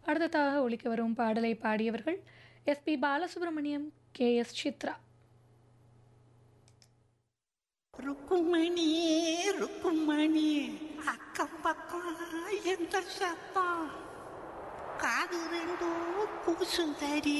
அடுத்ததாக ஒலிக்க வரும் பாடலை பாடியவர்கள் எஸ்பி பாலசுப்ரமணியம், KS சித்ரா. ருக்குமணி ருக்குமணி, அக்கம் பக்கம் எந்த சத்தம், காது ரெண்டும் கூசும் தரி.